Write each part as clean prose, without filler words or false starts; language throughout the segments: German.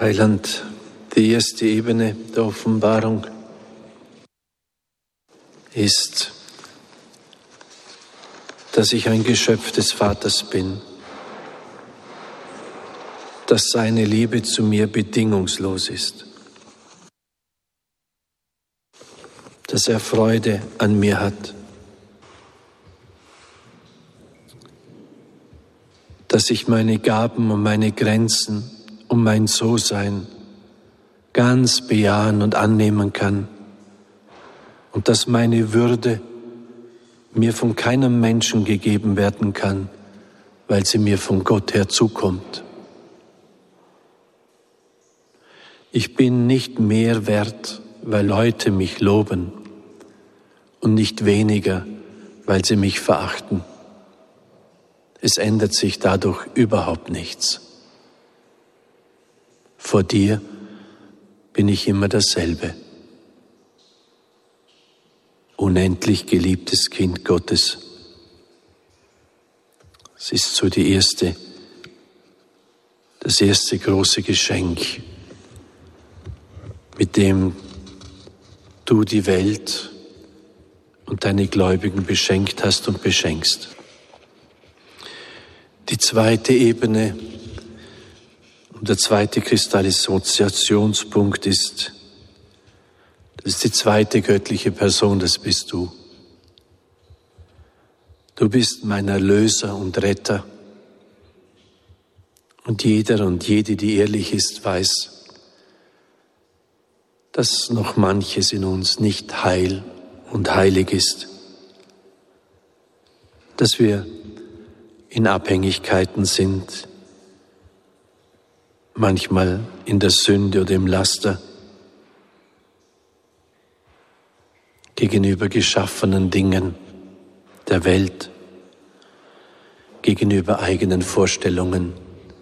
Heiland, die erste Ebene der Offenbarung ist, dass ich ein Geschöpf des Vaters bin, dass seine Liebe zu mir bedingungslos ist, dass er Freude an mir hat, dass ich meine Gaben und meine Grenzen und mein So-Sein ganz bejahen und annehmen kann und dass meine Würde mir von keinem Menschen gegeben werden kann, weil sie mir von Gott her zukommt. Ich bin nicht mehr wert, weil Leute mich loben und nicht weniger, weil sie mich verachten. Es ändert sich dadurch überhaupt nichts. Vor dir bin ich immer dasselbe. Unendlich geliebtes Kind Gottes. Es ist so das erste große Geschenk, mit dem du die Welt und deine Gläubigen beschenkt hast und beschenkst. Die zweite Ebene und der zweite Kristallisationspunkt ist, das ist die zweite göttliche Person, das bist du. Du bist mein Erlöser und Retter. Und jeder und jede, die ehrlich ist, weiß, dass noch manches in uns nicht heil und heilig ist. Dass wir in Abhängigkeiten sind, manchmal in der Sünde oder im Laster, gegenüber geschaffenen Dingen der Welt, gegenüber eigenen Vorstellungen.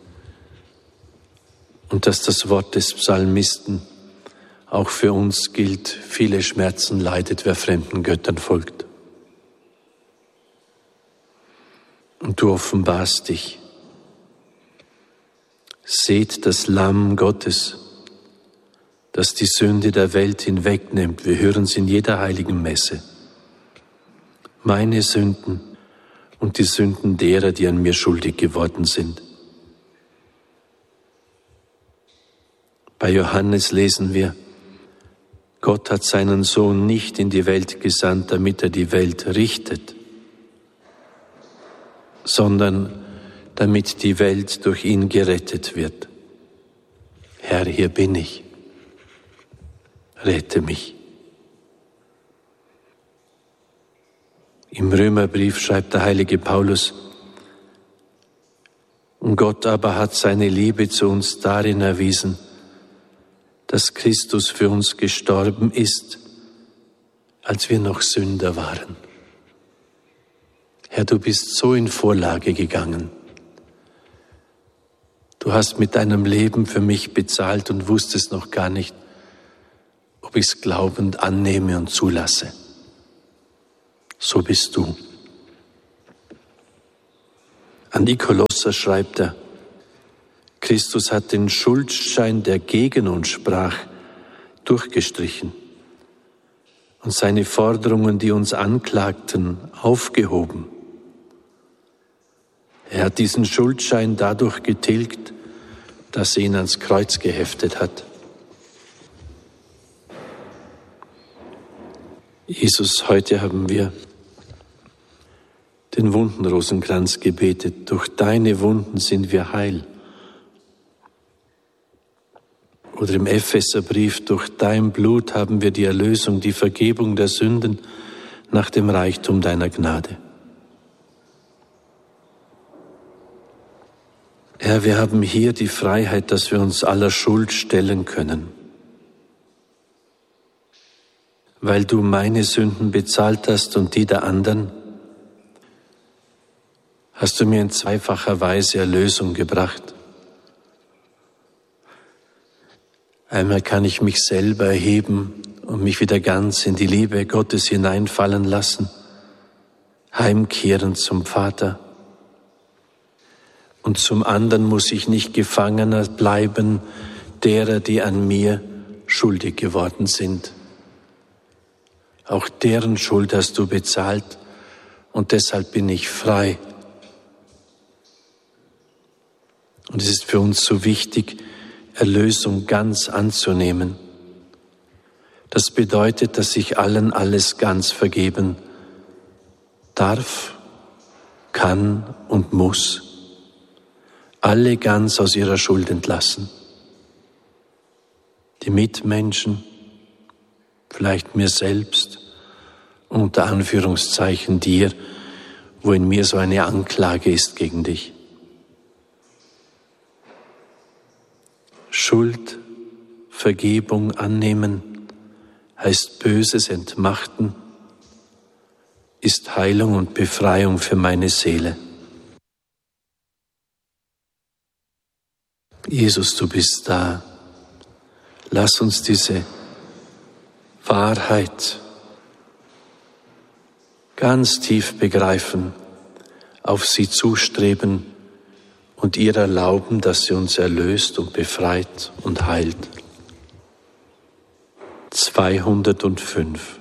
Und dass das Wort des Psalmisten auch für uns gilt: viele Schmerzen leidet, wer fremden Göttern folgt. Und du offenbarst dich. Seht das Lamm Gottes, das die Sünde der Welt hinwegnimmt. Wir hören es in jeder heiligen Messe. Meine Sünden und die Sünden derer, die an mir schuldig geworden sind. Bei Johannes lesen wir: Gott hat seinen Sohn nicht in die Welt gesandt, damit er die Welt richtet, sondern damit die Welt durch ihn gerettet wird. Herr, hier bin ich. Rette mich. Im Römerbrief schreibt der heilige Paulus: Und Gott aber hat seine Liebe zu uns darin erwiesen, dass Christus für uns gestorben ist, als wir noch Sünder waren. Herr, du bist so in Vorlage gegangen. Du hast mit deinem Leben für mich bezahlt und wusstest noch gar nicht, ob ich es glaubend annehme und zulasse. So bist du. An die Kolosser schreibt er: Christus hat den Schuldschein, der gegen uns sprach, durchgestrichen und seine Forderungen, die uns anklagten, aufgehoben. Er hat diesen Schuldschein dadurch getilgt, dass er ihn ans Kreuz geheftet hat. Jesus, heute haben wir den Wundenrosenkranz gebetet. Durch deine Wunden sind wir heil. Oder im Epheserbrief: durch dein Blut haben wir die Erlösung, die Vergebung der Sünden nach dem Reichtum deiner Gnade. Herr, wir haben hier die Freiheit, dass wir uns aller Schuld stellen können. Weil du meine Sünden bezahlt hast und die der anderen, hast du mir in zweifacher Weise Erlösung gebracht. Einmal kann ich mich selber erheben und mich wieder ganz in die Liebe Gottes hineinfallen lassen, heimkehren zum Vater. Und zum anderen muss ich nicht Gefangener bleiben derer, die an mir schuldig geworden sind. Auch deren Schuld hast du bezahlt und deshalb bin ich frei. Und es ist für uns so wichtig, Erlösung ganz anzunehmen. Das bedeutet, dass ich allen alles ganz vergeben darf, kann und muss. Alle ganz aus ihrer Schuld entlassen. Die Mitmenschen, vielleicht mir selbst, unter Anführungszeichen dir, wo in mir so eine Anklage ist gegen dich. Schuld, Vergebung annehmen, heißt Böses entmachten, ist Heilung und Befreiung für meine Seele. Jesus, du bist da. Lass uns diese Wahrheit ganz tief begreifen, auf sie zustreben und ihr erlauben, dass sie uns erlöst und befreit und heilt. 205